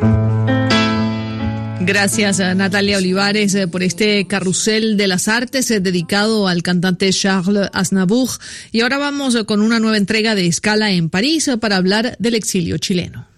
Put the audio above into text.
Gracias a Natalia Olivares por este carrusel de las artes dedicado al cantante Charles Aznavour. Y ahora vamos con una nueva entrega de Escala en París para hablar del exilio chileno.